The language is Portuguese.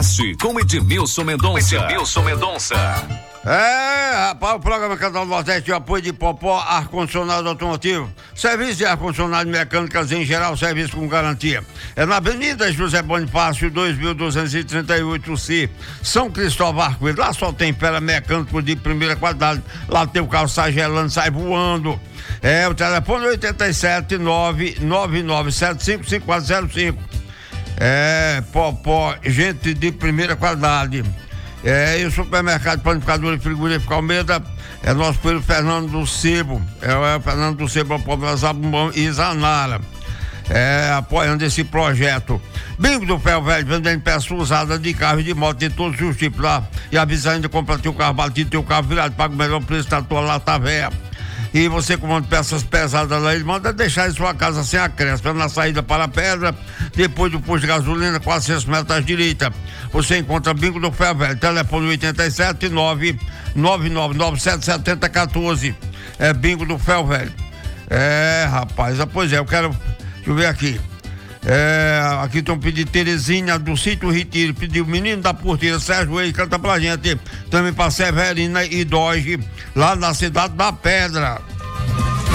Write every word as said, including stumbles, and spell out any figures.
Oeste com Edmilson Mendonça. Edmilson Mendonça. É, rapaz, o programa Canal do Nordeste de apoio de Popó, ar-condicionado automotivo, serviço de ar-condicionado mecânicas em geral, serviço com garantia. É na Avenida José Bonifácio, dois mil duzentos e trinta e oito C, São Cristóvão Arco-Íris. Lá só tem pera mecânico de primeira qualidade, lá tem o carro sai gelando, sai voando. É, o telefone oito sete nove nove nove sete cinco cinco quatro zero cinco. É, Popó, gente de primeira qualidade. É, e o supermercado Panificador e Frigorífico Almeida é nosso filho Fernando do Cebo, é, é o Fernando do Cebo, a Povo Zabumão e Zanara, é, apoiando esse projeto. Bingo do Ferro Velho, vendendo peças usadas de carro e de moto de todos os tipos lá, e avisa ainda, compra teu carro batido, teu carro virado, paga o melhor preço da tua lata véia. E você comanda peças pesadas lá, ele manda deixar em sua casa sem acréscimo, na saída para a pedra, depois do posto de gasolina, quatrocentos metros à direita. Você encontra Bingo do Ferro Velho, telefone oito sete nove nove nove nove sete sete zero um quatro. É Bingo do Ferro Velho. É, rapaz, pois é, eu quero, deixa eu ver aqui. É, aqui tem um pedido de Terezinha do Sítio Retiro, pediu o menino da porteira, Sérgio Reis, canta pra gente, também pra Severina e Doge, lá na Cidade da Pedra.